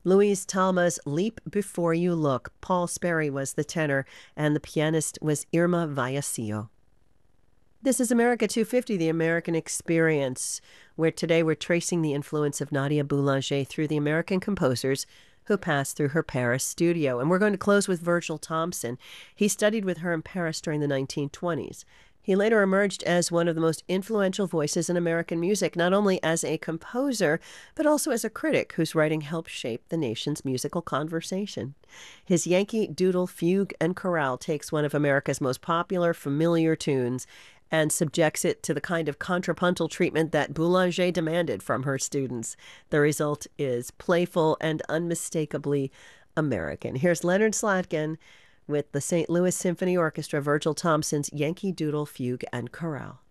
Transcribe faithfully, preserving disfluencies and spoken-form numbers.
Louise Talma's Leap Before You Look. Paul Sperry was the tenor, and the pianist was Irma Vallecillo. This is America two fifty, the American Experience, where today we're tracing the influence of Nadia Boulanger through the American composers who passed through her Paris studio. And we're going to close with Virgil Thomson. He studied with her in Paris during the nineteen twenties. He later emerged as one of the most influential voices in American music, not only as a composer, but also as a critic whose writing helped shape the nation's musical conversation. His Yankee Doodle Fugue and Chorale takes one of America's most popular, familiar tunes and subjects it to the kind of contrapuntal treatment that Boulanger demanded from her students. The result is playful and unmistakably American. Here's Leonard Slatkin with the Saint Louis Symphony Orchestra, Virgil Thomson's Yankee Doodle Fugue and Chorale.